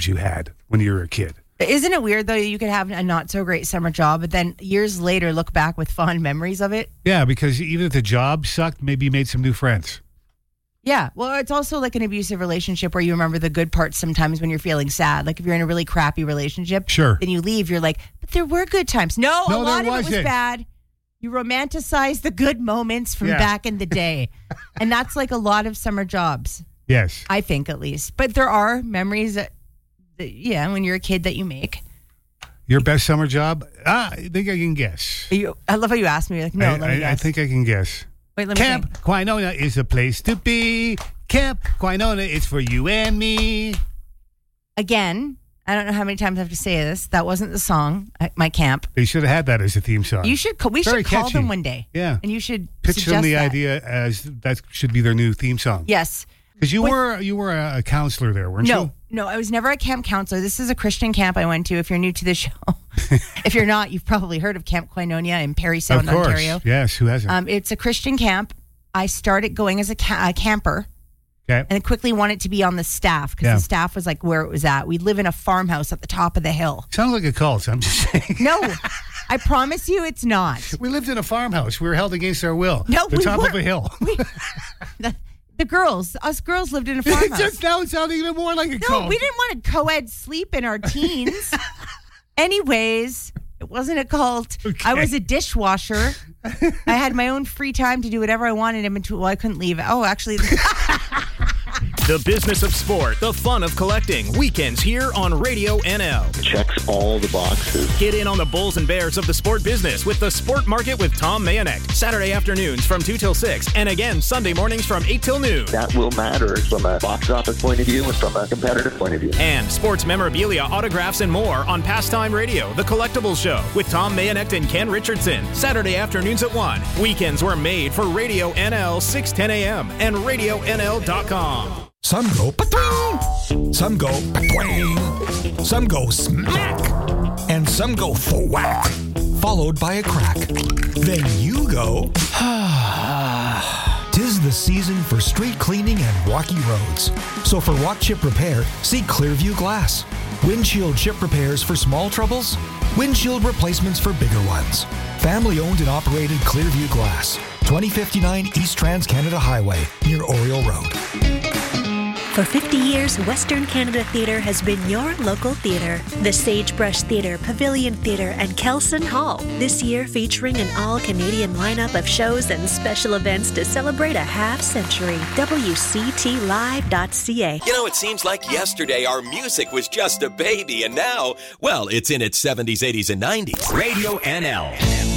jobs you had when you were a kid. Isn't it weird, though, you could have a not-so-great summer job, but then years later look back with fond memories of it? Yeah, because even if the job sucked, maybe you made some new friends. Yeah, well, it's also like an abusive relationship where you remember the good parts sometimes when you're feeling sad. Like if you're in a really crappy relationship, sure, then you leave, you're like, but there were good times. No, a lot of it was bad. You romanticize the good moments from back in the day. And that's like a lot of summer jobs. Yes. I think, at least. But there are memories that when you're a kid that you make. Your best summer job? I think I can guess. I love how you asked me. Like, no, let me guess. I think I can guess. Wait, let me Camp think. Quinona is a place to be. Camp Quinona is for you and me. Again, I don't know how many times I have to say this. That wasn't the song, my camp. They should have had that as a theme song. We should call catchy. them one day. Yeah. And you should pitch them the idea as that should be their new theme song. Yes. Because you were a counselor there, weren't you? No, I was never a camp counselor. This is a Christian camp I went to. If you're new to the show, if you're not, you've probably heard of Camp Quinonia in Parry Sound, of course. Ontario. Yes, who hasn't? It's a Christian camp. I started going as a camper. Okay. And quickly wanted to be on the staff because the staff was like where it was at. We live in a farmhouse at the top of the hill. Sounds like a cult, I'm just saying. No, I promise you it's not. We lived in a farmhouse. We were held against our will. No, the top of a hill. Us girls lived in a farmhouse. Just now it sounded even more like a cult. No, we didn't want to co-ed sleep in our teens. Anyways, it wasn't a cult. Okay. I was a dishwasher. I had my own free time to do whatever I wanted in between. Well, I couldn't leave. Oh, actually. The business of sport, the fun of collecting. Weekends here on Radio NL. Checks all the boxes. Get in on the bulls and bears of the sport business with the Sport Market with Tom Mayanek. Saturday afternoons from 2 till 6. And again, Sunday mornings from 8 till noon. That will matter from a box office point of view and from a competitive point of view. And sports memorabilia, autographs, and more on Pastime Radio, The Collectibles Show with Tom Mayanek and Ken Richardson. Saturday afternoons at 1. Weekends were made for Radio NL 610 a.m. and RadioNL.com. Some go pa-twing, some go pa-twing, some go smack, and some go thwack, followed by a crack. Then you go, 'Tis the season for street cleaning and rocky roads. So for what chip repair, see Clearview Glass. Windshield chip repairs for small troubles, windshield replacements for bigger ones. Family owned and operated Clearview Glass, 2059 East Trans-Canada Highway, near Oriole Road. For 50 years, Western Canada Theatre has been your local theatre. The Sagebrush Theatre, Pavilion Theatre, and Kelson Hall. This year featuring an all-Canadian lineup of shows and special events to celebrate a half-century. WCTLive.ca. You know, it seems like yesterday our music was just a baby, and now, well, it's in its 70s, 80s, and 90s. Radio NL.